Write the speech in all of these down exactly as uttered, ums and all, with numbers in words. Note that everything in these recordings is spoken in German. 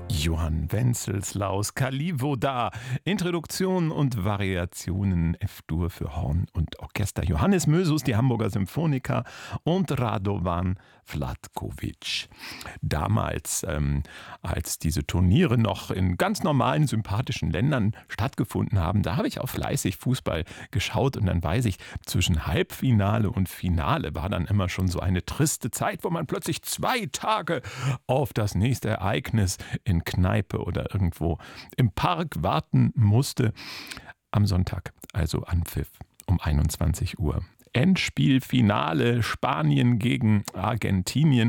Johann Wenzelslaus Kalivoda, Introduktion und Variationen F-Dur für Horn und Orchester. Johannes Mösus, die Hamburger Symphoniker und Radovan Vlatkovic. Damals, ähm, als diese Turniere noch in ganz normalen, sympathischen Ländern stattgefunden haben, da habe ich auch fleißig Fußball geschaut und dann weiß ich, zwischen Halbfinale und Finale war dann immer schon so eine triste Zeit, wo man plötzlich zwei Tage auf das nächste Ereignis in Kneipe oder irgendwo im Park warten musste. Am Sonntag, also Anpfiff um einundzwanzig Uhr. Endspielfinale Spanien gegen Argentinien.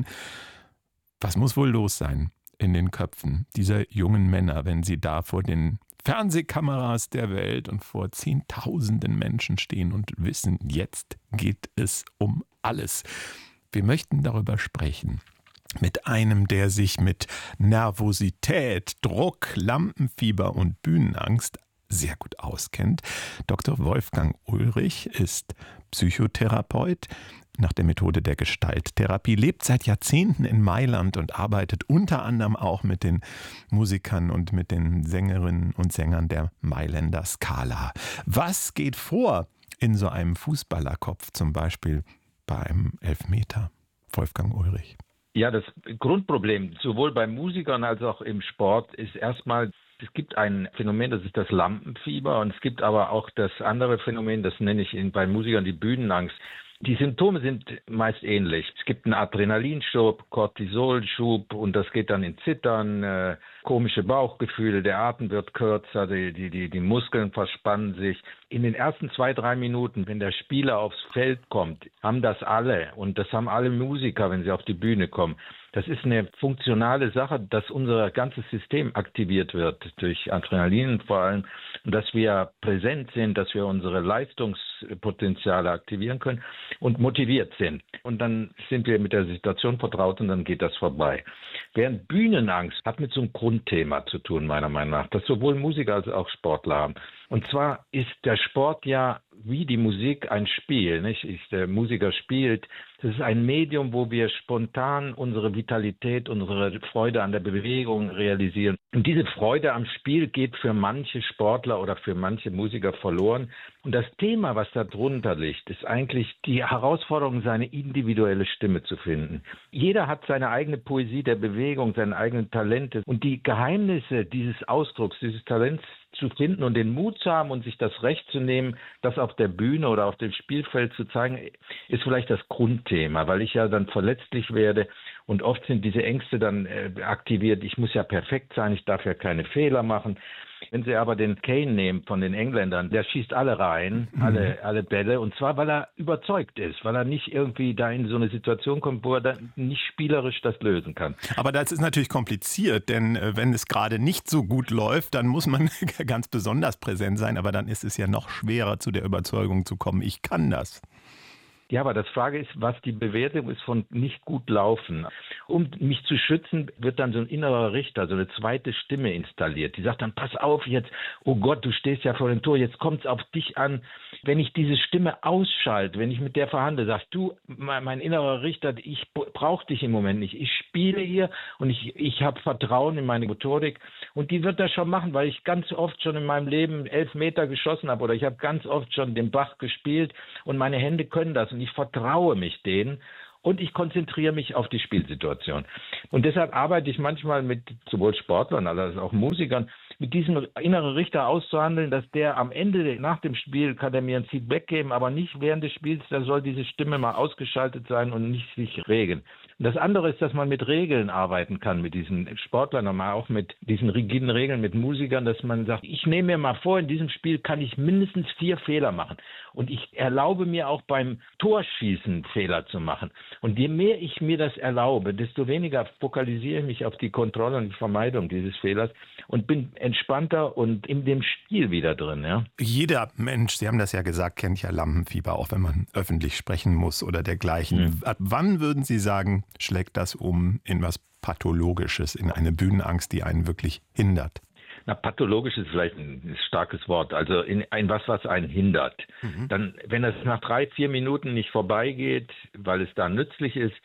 Was muss wohl los sein in den Köpfen dieser jungen Männer, wenn sie da vor den Fernsehkameras der Welt und vor Zehntausenden Menschen stehen und wissen, jetzt geht es um alles. Wir möchten darüber sprechen. Mit einem, der sich mit Nervosität, Druck, Lampenfieber und Bühnenangst sehr gut auskennt. Doktor Wolfgang Ulrich ist Psychotherapeut nach der Methode der Gestalttherapie, lebt seit Jahrzehnten in Mailand und arbeitet unter anderem auch mit den Musikern und mit den Sängerinnen und Sängern der Mailänder Scala. Was geht vor in so einem Fußballerkopf, zum Beispiel bei einem Elfmeter? Wolfgang Ulrich. Ja, das Grundproblem sowohl bei Musikern als auch im Sport ist erstmal, es gibt ein Phänomen, das ist das Lampenfieber, und es gibt aber auch das andere Phänomen, das nenne ich bei Musikern die Bühnenangst. Die Symptome sind meist ähnlich. Es gibt einen Adrenalinschub, Cortisolschub, und das geht dann in Zittern, äh, komische Bauchgefühle, der Atem wird kürzer, die, die, die, die Muskeln verspannen sich. In den ersten zwei, drei Minuten, wenn der Spieler aufs Feld kommt, haben das alle, und das haben alle Musiker, wenn sie auf die Bühne kommen. Das ist eine funktionale Sache, dass unser ganzes System aktiviert wird durch Adrenalin vor allem, und dass wir präsent sind, dass wir unsere Leistungspotenziale aktivieren können und motiviert sind. Und dann sind wir mit der Situation vertraut und dann geht das vorbei. Während Bühnenangst hat mit so einem Grundthema zu tun, meiner Meinung nach, das sowohl Musiker als auch Sportler haben. Und zwar ist der Sport ja wie die Musik ein Spiel, nicht? Der Musiker spielt. Das ist ein Medium, wo wir spontan unsere Vitalität, unsere Freude an der Bewegung realisieren. Und diese Freude am Spiel geht für manche Sportler oder für manche Musiker verloren. Und das Thema, was da drunter liegt, ist eigentlich die Herausforderung, seine individuelle Stimme zu finden. Jeder hat seine eigene Poesie der Bewegung, seine eigenen Talente. Und die Geheimnisse dieses Ausdrucks, dieses Talents zu finden und den Mut zu haben und sich das Recht zu nehmen, das auf der Bühne oder auf dem Spielfeld zu zeigen, ist vielleicht das Grundthema, weil ich ja dann verletzlich werde und oft sind diese Ängste dann äh, aktiviert. Ich muss ja perfekt sein, ich darf ja keine Fehler machen. Wenn Sie aber den Kane nehmen von den Engländern, der schießt alle rein, mhm. alle, alle Bälle, und zwar, weil er überzeugt ist, weil er nicht irgendwie da in so eine Situation kommt, wo er dann nicht spielerisch das lösen kann. Aber das ist natürlich kompliziert, denn äh, wenn es gerade nicht so gut läuft, dann muss man ganz besonders präsent sein, aber dann ist es ja noch schwerer, zu der Überzeugung zu kommen, ich kann das. Ja, aber das Frage ist, was die Bewertung ist von nicht gut laufen. Um mich zu schützen, wird dann so ein innerer Richter, so eine zweite Stimme installiert. Die sagt dann, pass auf jetzt, oh Gott, du stehst ja vor dem Tor, jetzt kommt es auf dich an. Wenn ich diese Stimme ausschalte, wenn ich mit der verhandle, sagst du, mein, mein innerer Richter, ich brauche dich im Moment nicht. Ich spiele hier und ich, ich habe Vertrauen in meine Motorik, und die wird das schon machen, weil ich ganz oft schon in meinem Leben elf Meter geschossen habe oder ich habe ganz oft schon den Bach gespielt und meine Hände können das. Und ich vertraue mich denen und ich konzentriere mich auf die Spielsituation. Und deshalb arbeite ich manchmal mit sowohl Sportlern als auch Musikern, mit diesem inneren Richter auszuhandeln, dass der am Ende, nach dem Spiel, kann er mir ein Feedback geben, aber nicht während des Spiels, da soll diese Stimme mal ausgeschaltet sein und nicht sich regen. Und das andere ist, dass man mit Regeln arbeiten kann, mit diesen Sportlern, aber auch mit diesen rigiden Regeln, mit Musikern, dass man sagt, ich nehme mir mal vor, in diesem Spiel kann ich mindestens vier Fehler machen. Und ich erlaube mir auch beim Torschießen Fehler zu machen. Und je mehr ich mir das erlaube, desto weniger fokalisiere ich mich auf die Kontrolle und die Vermeidung dieses Fehlers und bin entspannter und in dem Spiel wieder drin. Ja? Jeder Mensch, Sie haben das ja gesagt, kennt ja Lampenfieber, auch wenn man öffentlich sprechen muss oder dergleichen. Mhm. Ab wann würden Sie sagen, schlägt das um in was Pathologisches, in eine Bühnenangst, die einen wirklich hindert? Na, pathologisch ist vielleicht ein starkes Wort. Also in ein was, was einen hindert. Mhm. Dann, wenn es nach drei, vier Minuten nicht vorbeigeht, weil es da nützlich ist,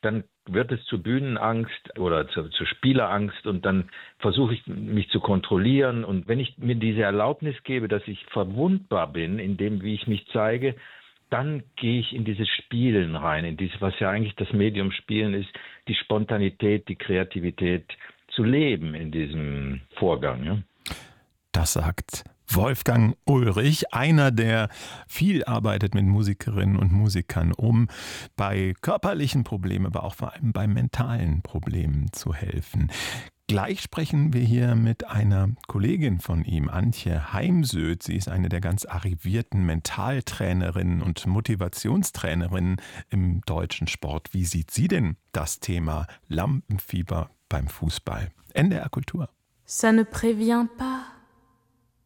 dann wird es zu Bühnenangst oder zu, zu Spielerangst und dann versuche ich mich zu kontrollieren. Und wenn ich mir diese Erlaubnis gebe, dass ich verwundbar bin in dem, wie ich mich zeige, dann gehe ich in dieses Spielen rein, in dieses, was ja eigentlich das Medium Spielen ist, die Spontanität, die Kreativität zu leben in diesem Vorgang. Ja? Das sagt Wolfgang Ulrich, einer, der viel arbeitet mit Musikerinnen und Musikern, um bei körperlichen Problemen, aber auch vor allem bei mentalen Problemen zu helfen. Gleich sprechen wir hier mit einer Kollegin von ihm, Antje Heimsöth. Sie ist eine der ganz arrivierten Mentaltrainerinnen und Motivationstrainerinnen im deutschen Sport. Wie sieht sie denn das Thema Lampenfieber beim Fußball? N D R Kultur. Ça ne prévient pas